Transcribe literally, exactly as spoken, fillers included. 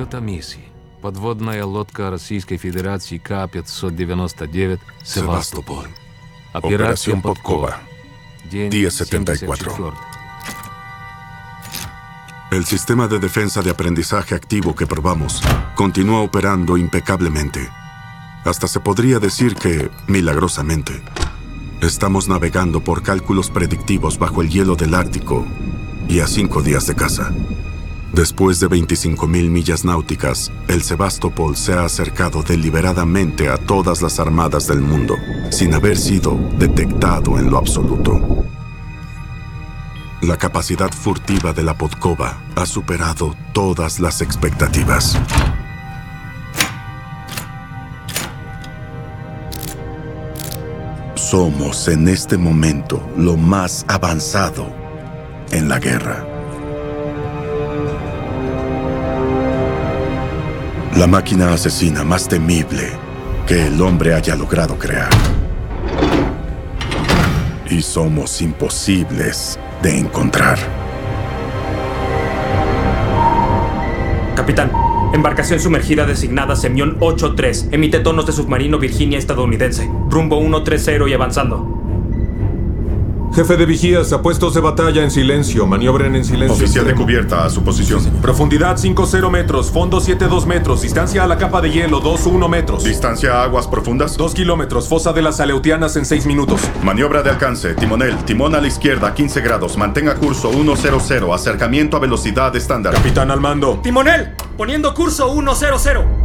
Расчет о миссии. Подводная лодка Российской Федерации К пятьсот девяносто девять «Севастополь». Операция Operación Podkova. День Día setenta y cuatro. семьдесят четвёртый. El sistema de defensa de aprendizaje activo que probamos continúa operando impecablemente. Hasta se podría decir que, milagrosamente, estamos navegando por cálculos predictivos bajo el hielo del Ártico y a cinco días de caza. Después de veinticinco mil millas náuticas, el Sevastopol se ha acercado deliberadamente a todas las armadas del mundo, sin haber sido detectado en lo absoluto. La capacidad furtiva de la Podkova ha superado todas las expectativas. Somos en este momento lo más avanzado en la guerra. La máquina asesina más temible que el hombre haya logrado crear. Y somos imposibles de encontrar. Capitán, embarcación sumergida designada Semión ocho tres. Emite tonos de submarino Virginia estadounidense. Rumbo uno tres cero y avanzando. Jefe de vigías, a puestos de batalla en silencio. Maniobren en silencio. Oficial de cubierta, a su posición. Profundidad cinco cero metros, fondo siete dos metros, distancia a la capa de hielo dos uno metros. Distancia a aguas profundas. dos kilómetros, fosa de las Aleutianas en seis minutos. Maniobra de alcance, timonel, timón a la izquierda, quince grados, mantenga curso uno cero cero, acercamiento a velocidad estándar. Capitán al mando. ¡Timonel! Poniendo curso uno cero cero.